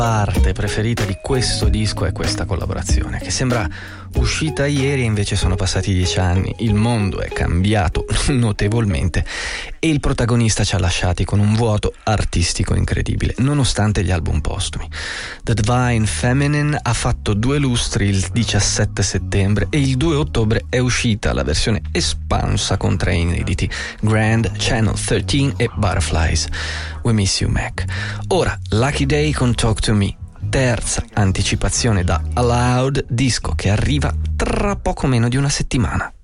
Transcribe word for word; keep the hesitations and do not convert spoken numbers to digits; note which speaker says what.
Speaker 1: parte preferita di questo disco è questa collaborazione, che sembra uscita ieri e invece sono passati dieci anni. Il mondo è cambiato notevolmente e il protagonista ci ha lasciati con un vuoto artistico incredibile, nonostante gli album postumi. The Divine Feminine ha fatto due lustri il diciassette settembre e il due ottobre è uscita la versione espansa con tre inediti, Grand, Channel tredici e Butterflies. We Miss You Mac. Ora Lucky Day con Talk to Me, terza anticipazione da Aloud, disco che arriva tra poco meno di una settimana.